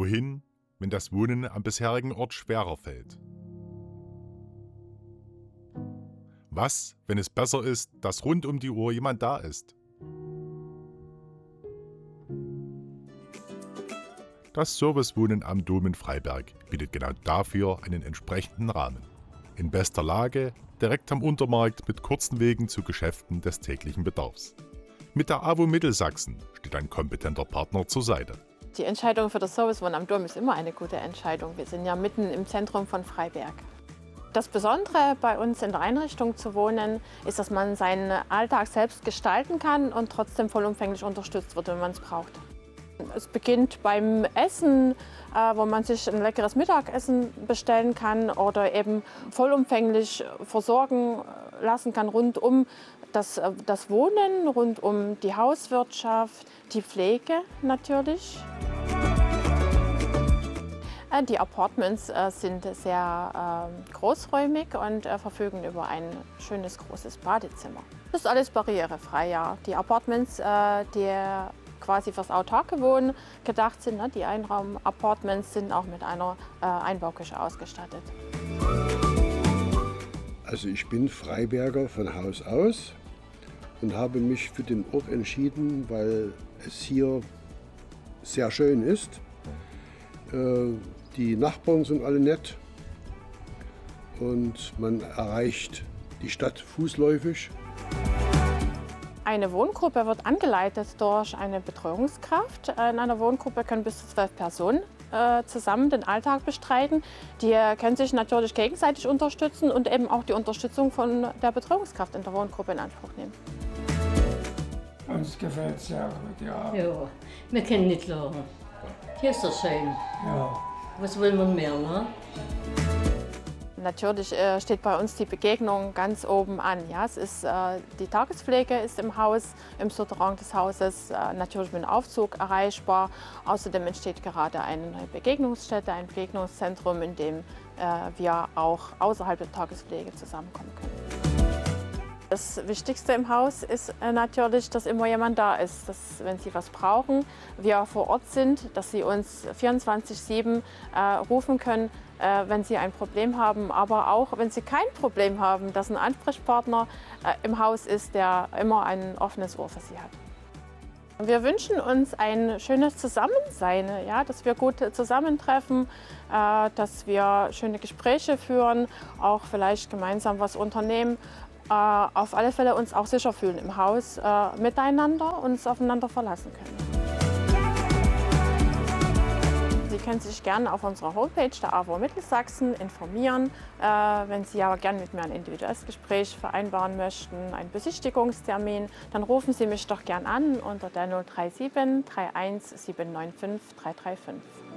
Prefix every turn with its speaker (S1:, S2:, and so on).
S1: Wohin, wenn das Wohnen am bisherigen Ort schwerer fällt? Was, wenn es besser ist, dass rund um die Uhr jemand da ist? Das Servicewohnen am Dom in Freiberg bietet genau dafür einen entsprechenden Rahmen. In bester Lage, direkt am Untermarkt mit kurzen Wegen zu Geschäften des täglichen Bedarfs. Mit der AWO Mittelsachsen steht ein kompetenter Partner zur Seite.
S2: Die Entscheidung für das Servicewohnen am Dom ist immer eine gute Entscheidung. Wir sind ja mitten im Zentrum von Freiberg. Das Besondere bei uns in der Einrichtung zu wohnen, ist, dass man seinen Alltag selbst gestalten kann und trotzdem vollumfänglich unterstützt wird, wenn man es braucht. Es beginnt beim Essen, wo man sich ein leckeres Mittagessen bestellen kann oder eben vollumfänglich versorgen lassen kann rund um das Wohnen, rund um die Hauswirtschaft, die Pflege natürlich. Die Appartements sind sehr großräumig und verfügen über ein schönes großes Badezimmer. Das ist alles barrierefrei, ja. Die Appartements, die quasi fürs autarke Wohnen gedacht sind, ne? Die Einraum-Appartements sind auch mit einer Einbauküche ausgestattet.
S3: Also ich bin Freiberger von Haus aus und habe mich für den Ort entschieden, weil es hier sehr schön ist. Die Nachbarn sind alle nett und man erreicht die Stadt fußläufig.
S2: Eine Wohngruppe wird angeleitet durch eine Betreuungskraft. In einer Wohngruppe können bis zu 12 Personen zusammen den Alltag bestreiten. Die können sich natürlich gegenseitig unterstützen und eben auch die Unterstützung von der Betreuungskraft in der Wohngruppe in Anspruch nehmen.
S4: Uns gefällt es sehr gut, ja.
S5: Ja, wir können nicht klagen. Hier ist es schön.
S4: Ja.
S5: Was will man mehr, ne?
S2: Natürlich steht bei uns die Begegnung ganz oben an. Ja, es ist, die Tagespflege ist im Haus, im Souterrain des Hauses, natürlich mit dem Aufzug erreichbar. Außerdem entsteht gerade eine neue Begegnungsstätte, ein Begegnungszentrum, in dem wir auch außerhalb der Tagespflege zusammenkommen können. Das Wichtigste im Haus ist natürlich, dass immer jemand da ist, dass, wenn Sie was brauchen, wir vor Ort sind, dass Sie uns 24/7 rufen können, wenn Sie ein Problem haben, aber auch, wenn Sie kein Problem haben, dass ein Ansprechpartner im Haus ist, der immer ein offenes Ohr für Sie hat. Wir wünschen uns ein schönes Zusammensein, ja, dass wir gut zusammentreffen, dass wir schöne Gespräche führen, auch vielleicht gemeinsam was unternehmen. Auf alle Fälle uns auch sicher fühlen im Haus, miteinander uns aufeinander verlassen können. Sie können sich gerne auf unserer Homepage der AWO Mittelsachsen informieren. Wenn Sie aber gerne mit mir ein individuelles Gespräch vereinbaren möchten, einen Besichtigungstermin, dann rufen Sie mich doch gern an unter der 037 31 795 335.